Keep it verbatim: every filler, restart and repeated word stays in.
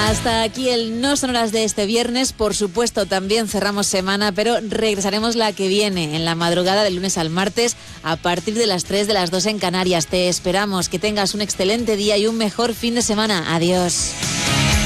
Hasta aquí el No Sonoras de este viernes. Por supuesto, también cerramos semana, pero regresaremos la que viene, en la madrugada del lunes al martes, a partir de las tres, de las dos en Canarias. Te esperamos. Que tengas un excelente día y un mejor fin de semana. Adiós.